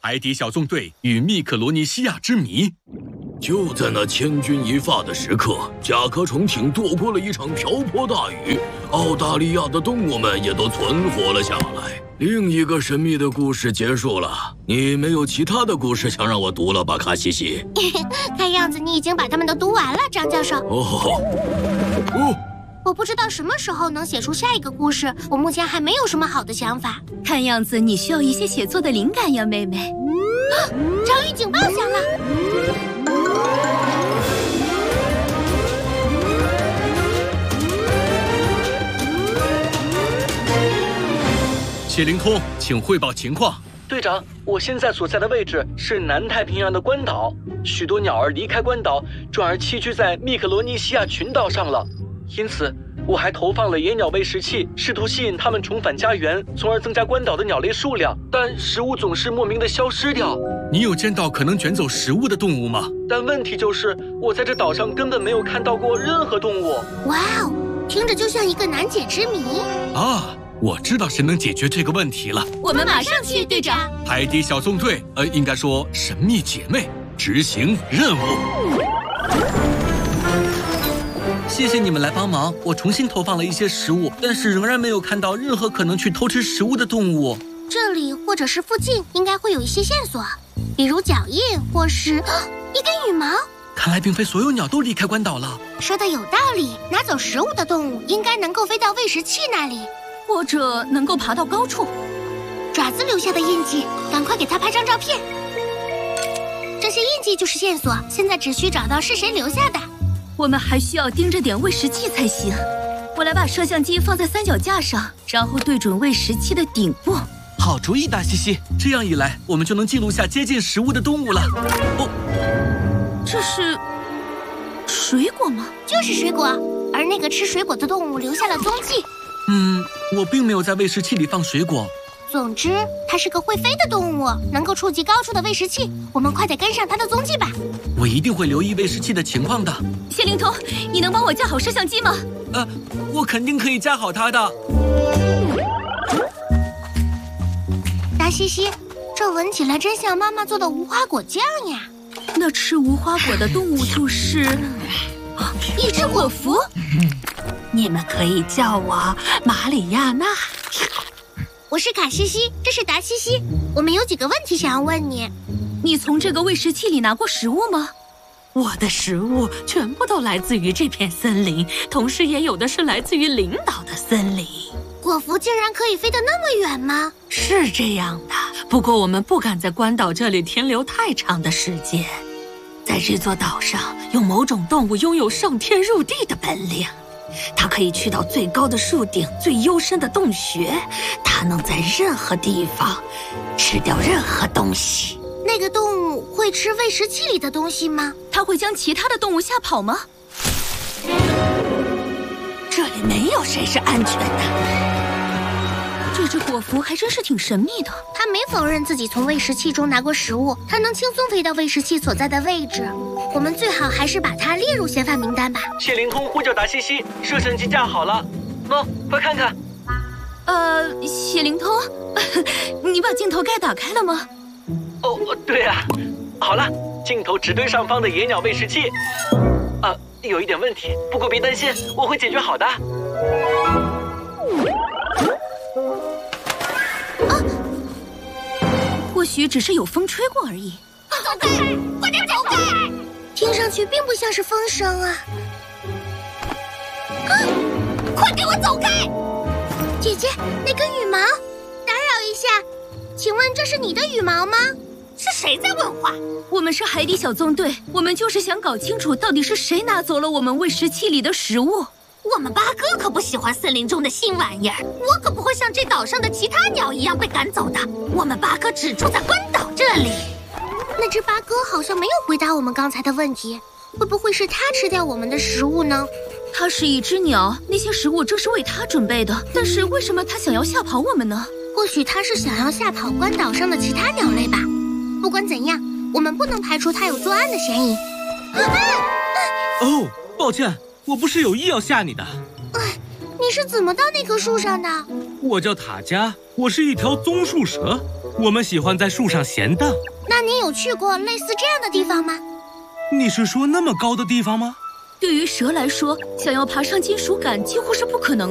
海底小纵队与密克罗尼西亚之谜。 就在那千钧一发的时刻，甲壳虫艇躲过了一场瓢泼大雨，澳大利亚的动物们也都存活了下来。另一个神秘的故事结束了，你没有其他的故事想让我读了吧，卡西西？ 看样子你已经把它们都读完了，张教授。我不知道什么时候能写出下一个故事，我目前还没有什么好的想法。 看样子你需要一些写作的灵感呀，妹妹。 潮语警报响了。 谢灵通，请汇报情况。 队长，我现在所在的位置是南太平洋的关岛，许多鸟儿离开关岛，转而栖居在密克罗尼西亚群岛上了。因此，我还投放了野鸟喂食器，试图吸引它们重返家园，从而增加关岛的鸟类数量。但食物总是莫名的消失掉。 你有见到可能卷走食物的动物吗？ 但问题就是，我在这岛上根本没有看到过任何动物。 哇哦，听着就像一个难解之谜啊！我知道谁能解决这个问题了。 我们马上去，队长。 海底小纵队，应该说神秘姐妹，执行任务。 谢谢你们来帮忙，我重新投放了一些食物，但是仍然没有看到任何可能去偷吃食物的动物。 这里或者是附近应该会有一些线索，比如脚印或是一根羽毛。 看来并非所有鸟都离开关岛了。 说的有道理，拿走食物的动物应该能够飞到喂食器那里， 或者能够爬到高处。 爪子留下的印记，赶快给它拍张照片。这些印记就是线索，现在只需找到是谁留下的。 我们还需要盯着点喂食器才行。我来把摄像机放在三脚架上，然后对准喂食器的顶部。 好主意，达西西。这样一来，我们就能记录下接近食物的动物了。哦， 这是水果吗？ 就是水果，而那个吃水果的动物留下了踪迹。 我并没有在喂食器里放水果。 总之，它是个会飞的动物，能够触及高处的喂食器。我们快点跟上它的踪迹吧。 我一定会留意喂食器的情况的。 谢灵通，你能帮我架好摄像机吗？ 我肯定可以架好它的。 达西西，这闻起来真像妈妈做的无花果酱呀。 那吃无花果的动物就是一只果蝠。 你们可以叫我马里亚纳。 我是卡西西，这是达西西。我们有几个问题想要问你。 你从这个喂食器里拿过食物吗？ 我的食物全部都来自于这片森林，同时也有的是来自于领导的森林。 果蝠竟然可以飞得那么远吗？ 是这样的，不过我们不敢在关岛这里停留太长的时间。在这座岛上，有某种动物拥有上天入地的本领。它可以去到最高的树顶、最幽深的洞穴，它能在任何地方吃掉任何东西。 那个动物会吃喂食器里的东西吗？ 它会将其他的动物吓跑吗？ 这里没有谁是安全的。 这只果蝠还真是挺神秘的。 它没否认自己从喂食器中拿过食物，它能轻松飞到喂食器所在的位置。我们最好还是把它列入嫌犯名单吧。 谢灵通呼叫达西西，摄像机架好了。快看看。 谢灵通，你把镜头盖打开了吗？ 对啊，好了，镜头只对上方的野鸟喂食器。有一点问题，不过别担心，我会解决好的。 或许只是有风吹过而已。 走开！快点走开！听上去并不像是风声啊！快给我走开！姐姐，那根羽毛，打扰一下，请问这是你的羽毛吗？是谁在问话？ 我们是海底小纵队，我们就是想搞清楚到底是谁拿走了我们喂食器里的食物。 我们八哥可不喜欢森林中的新玩意儿，我可不会像这岛上的其他鸟一样被赶走的。我们八哥只住在关岛这里。 那只八哥好像没有回答我们刚才的问题，会不会是它吃掉我们的食物呢？ 它是一只鸟，那些食物正是为它准备的，但是为什么它想要吓跑我们呢？ 或许它是想要吓跑关岛上的其他鸟类吧。不管怎样，我们不能排除它有作案的嫌疑。 抱歉，我不是有意要吓你的。 你是怎么到那棵树上的？ 我叫塔加，我是一条棕树蛇。 我们喜欢在树上闲荡。 那你有去过类似这样的地方吗？ 你是说那么高的地方吗？ 对于蛇来说，想要爬上金属杆几乎是不可能的。